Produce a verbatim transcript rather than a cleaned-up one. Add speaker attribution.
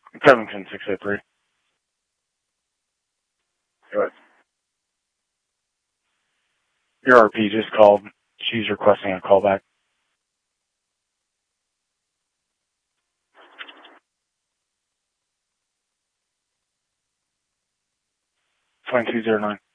Speaker 1: Covington six oh three. Go ahead. Your R P just called. She's requesting a callback. twenty-two oh nine.